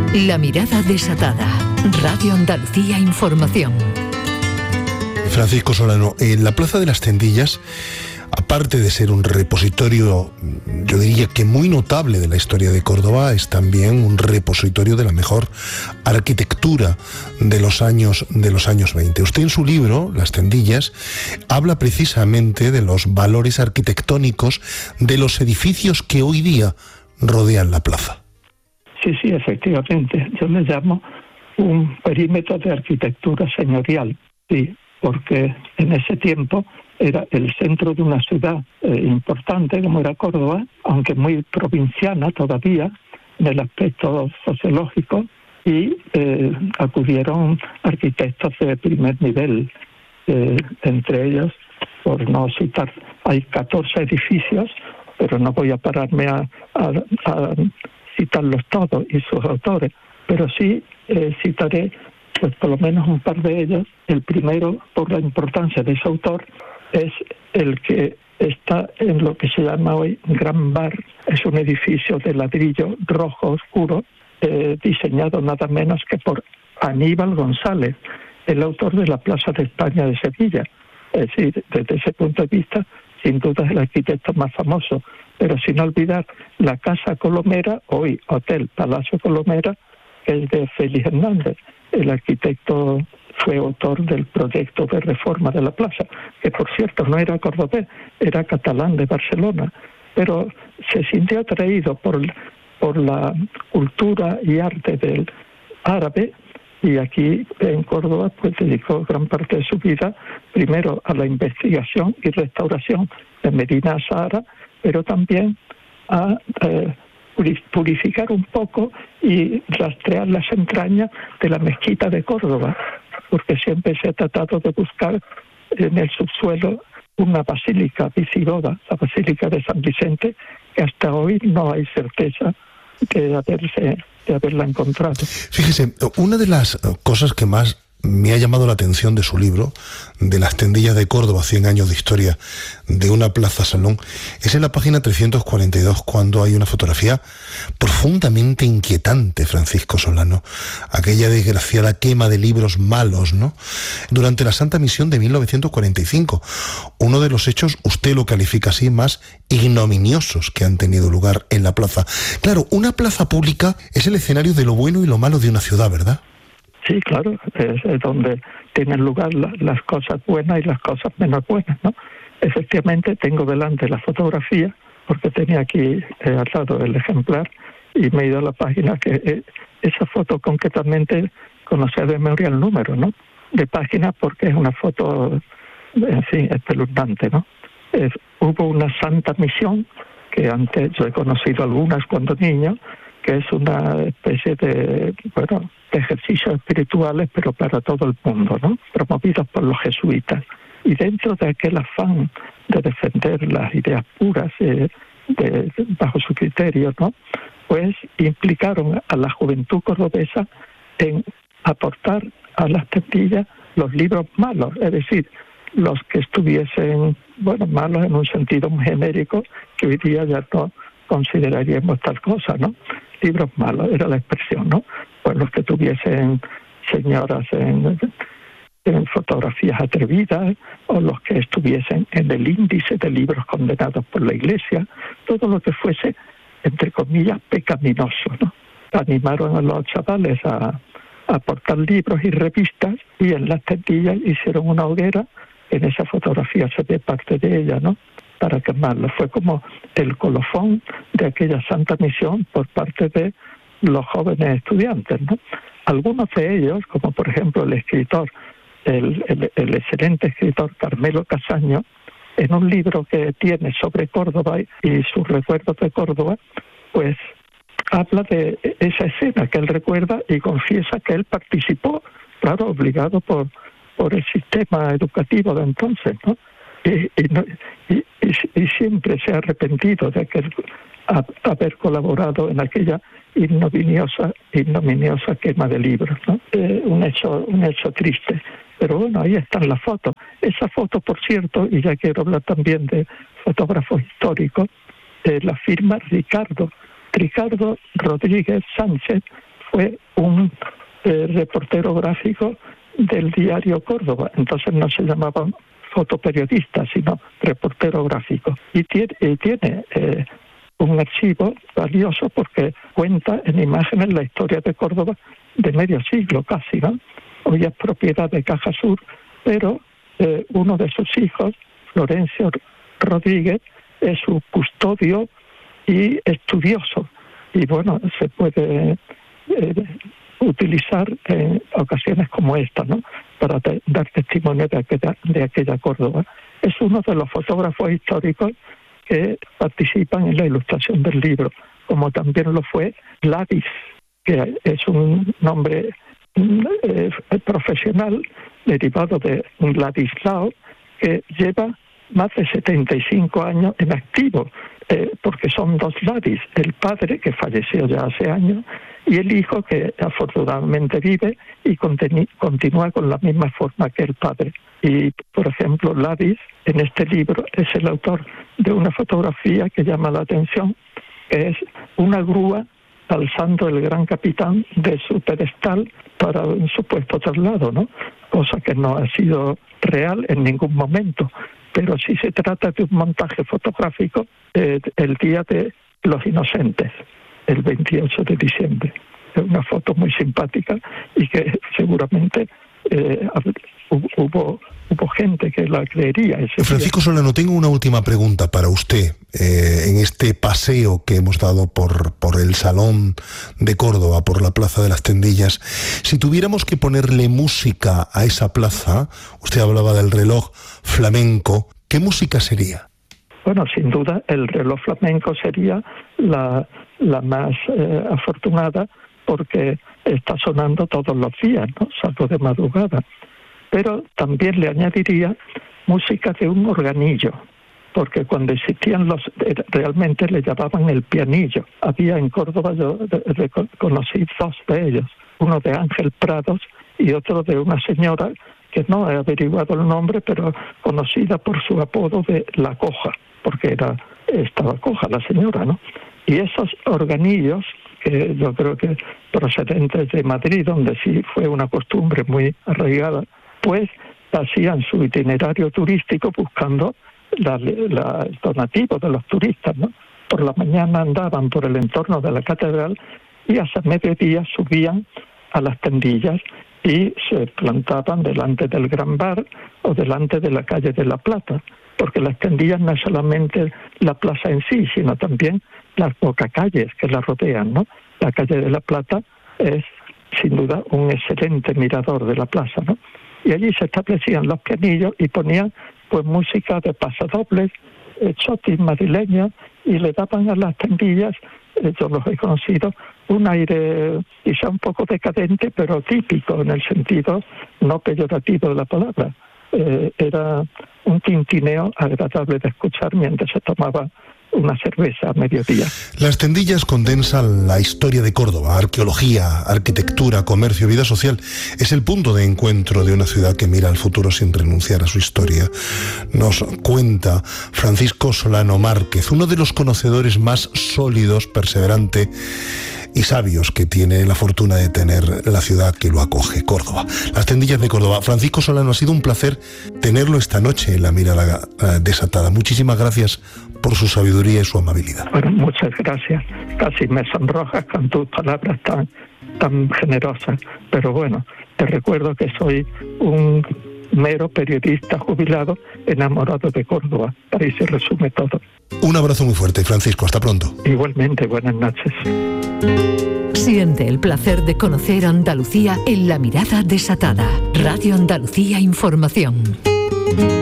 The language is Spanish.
La mirada desatada. Radio Andalucía Información. Francisco Solano, en la Plaza de las Tendillas, aparte de ser un repositorio, yo diría que muy notable de la historia de Córdoba, es también un repositorio de la mejor arquitectura de los años 20. Usted en su libro, Las Tendillas, habla precisamente de los valores arquitectónicos de los edificios que hoy día rodean la plaza. Sí, efectivamente. Yo le llamo un perímetro de arquitectura señorial, sí, porque en ese tiempo era el centro de una ciudad importante como era Córdoba, aunque muy provinciana todavía en el aspecto sociológico, y acudieron arquitectos de primer nivel, entre ellos, por no citar, hay 14 edificios, pero no voy a pararme a citarlos todos y sus autores, pero sí citaré pues por lo menos un par de ellos. El primero, por la importancia de ese autor, es el que está en lo que se llama hoy Gran Bar. Es un edificio de ladrillo rojo oscuro, diseñado nada menos que por Aníbal González, el autor de la Plaza de España de Sevilla. Es decir, desde ese punto de vista, sin duda es el arquitecto más famoso, pero sin olvidar la Casa Colomera, hoy Hotel Palacio Colomera, que es de Félix Hernández. El arquitecto fue autor del proyecto de reforma de la plaza, que por cierto no era cordobés, era catalán de Barcelona, pero se sintió atraído por la cultura y arte del árabe, y aquí en Córdoba pues dedicó gran parte de su vida primero a la investigación y restauración de Medina Azahara, pero también a purificar un poco y rastrear las entrañas de la mezquita de Córdoba, porque siempre se ha tratado de buscar en el subsuelo una basílica visigoda, la Basílica de San Vicente, que hasta hoy no hay certeza de haberla encontrado. Fíjese, una de las cosas que más me ha llamado la atención de su libro, de Las Tendillas de Córdoba, 100 años de historia de una plaza salón, es en la página 342, cuando hay una fotografía profundamente inquietante, Francisco Solano, aquella desgraciada quema de libros malos, ¿no?, durante la Santa Misión de 1945, uno de los hechos, usted lo califica así, más ignominiosos que han tenido lugar en la plaza. Claro, una plaza pública es el escenario de lo bueno y lo malo de una ciudad, ¿verdad? Sí, claro, es donde tienen lugar las cosas buenas y las cosas menos buenas, ¿no? Efectivamente, tengo delante la fotografía, porque tenía aquí al lado el ejemplar, y me he ido a la página que esa foto concretamente conocer de memoria el número, ¿no?, de página, porque es una foto, en fin, espeluznante, ¿no? Hubo una Santa Misión, que antes yo he conocido algunas cuando niño, que es una especie de ejercicios espirituales, pero para todo el mundo, ¿no?, promovidos por los jesuitas. Y dentro de aquel afán de defender las ideas puras bajo su criterio, ¿no?, pues implicaron a la juventud cordobesa en aportar a las Tendillas los libros malos, es decir, los que estuviesen, malos en un sentido muy genérico, que hoy día ya no consideraríamos tal cosa, ¿no? Libros malos, era la expresión, ¿no? Pues los que tuviesen señoras en fotografías atrevidas, o los que estuviesen en el índice de libros condenados por la Iglesia, todo lo que fuese, entre comillas, pecaminoso, ¿no? Animaron a los chavales a aportar libros y revistas, y en Las Tendillas hicieron una hoguera. En esa fotografía se ve parte de ella, ¿no?, para quemarlo. Fue como el colofón de aquella Santa Misión por parte de los jóvenes estudiantes, ¿no? Algunos de ellos, como por ejemplo el escritor, el excelente escritor Carmelo Casaño, en un libro que tiene sobre Córdoba y sus recuerdos de Córdoba, pues habla de esa escena que él recuerda y confiesa que él participó, claro, obligado por el sistema educativo de entonces, ¿no? Y siempre se ha arrepentido de haber colaborado en aquella ignominiosa quema de libros, ¿no? Un hecho triste. Pero bueno, ahí están las fotos. Esa foto, por cierto, y ya quiero hablar también de fotógrafos históricos, la firma Ricardo Rodríguez Sánchez, fue un reportero gráfico del diario Córdoba. Entonces no se llamaba fotoperiodista, sino reportero gráfico. Y tiene un archivo valioso porque cuenta en imágenes la historia de Córdoba de medio siglo casi, ¿no? Hoy es propiedad de Caja Sur, pero uno de sus hijos, Florencio Rodríguez, es su custodio y estudioso. Y bueno, se puede utilizar en ocasiones como esta, ¿no? Para dar testimonio de aquella Córdoba. Es uno de los fotógrafos históricos que participan en la ilustración del libro, como también lo fue Ladis, que es un nombre profesional derivado de un Ladislao, que lleva más de 75 años en activo, porque son dos Ladis, el padre, que falleció ya hace años, y el hijo, que afortunadamente vive y continúa con la misma forma que el padre. Y, por ejemplo, Ladis, en este libro, es el autor de una fotografía que llama la atención, que es una grúa alzando el gran capitán de su pedestal para un supuesto traslado, ¿no? Cosa que no ha sido real en ningún momento, pero sí se trata de un montaje fotográfico el Día de los Inocentes, el 28 de diciembre. Es una foto muy simpática y que seguramente hubo gente que la creería. Francisco Solano, tengo una última pregunta para usted. En este paseo que hemos dado por el Salón de Córdoba, por la Plaza de las Tendillas, si tuviéramos que ponerle música a esa plaza, usted hablaba del reloj flamenco, ¿qué música sería? Bueno, sin duda el reloj flamenco sería la más afortunada, porque está sonando todos los días, ¿no? Salvo de madrugada. Pero también le añadiría música de un organillo, porque cuando existían realmente le llamaban el pianillo. Había en Córdoba, yo conocí dos de ellos, uno de Ángel Prados y otro de una señora que no he averiguado el nombre, pero conocida por su apodo de La Coja, porque estaba coja la señora, ¿no? Y esos organillos, que yo creo que procedentes de Madrid, donde sí fue una costumbre muy arraigada, pues hacían su itinerario turístico buscando el donativo de los turistas, ¿no? Por la mañana andaban por el entorno de la catedral y hasta mediodía subían a las Tendillas y se plantaban delante del Gran Bar o delante de la calle de la Plata, porque las Tendillas no es solamente la plaza en sí, sino también las bocacalles que la rodean, ¿no? La calle de la Plata es, sin duda, un excelente mirador de la plaza, ¿no? Y allí se establecían los pianillos y ponían pues música de pasodobles, chotis madrileños, y le daban a las Tendillas, yo los he conocido, un aire quizá un poco decadente, pero típico en el sentido no peyorativo de la palabra. Era un tintineo agradable de escuchar mientras se tomaba una cerveza a mediodía. Las Tendillas condensan la historia de Córdoba, arqueología, arquitectura, comercio, vida social. Es el punto de encuentro de una ciudad que mira al futuro sin renunciar a su historia. Nos cuenta Francisco Solano Márquez, uno de los conocedores más sólidos, perseverante y sabios que tiene la fortuna de tener la ciudad que lo acoge, Córdoba. Las Tendillas de Córdoba. Francisco Solano, ha sido un placer tenerlo esta noche en La Mirada Desatada. Muchísimas gracias por su sabiduría y su amabilidad. Bueno, muchas gracias. Casi me sonrojas con tus palabras tan generosas. Pero bueno, te recuerdo que soy un mero periodista jubilado enamorado de Córdoba. Ahí se resume todo. Un abrazo muy fuerte, Francisco. Hasta pronto. Igualmente, buenas noches. Siente el placer de conocer Andalucía en La Mirada Desatada. Radio Andalucía Información.